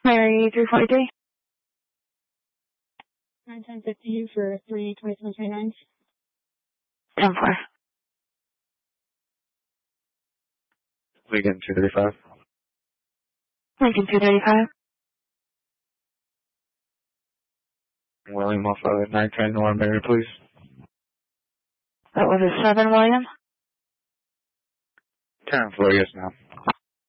Mary 343. 91050 for 32729. 10-4. Lincoln 235. Lincoln 235. William off 910 North Mary, please. That was a 7, William. 10-4, yes, ma'am.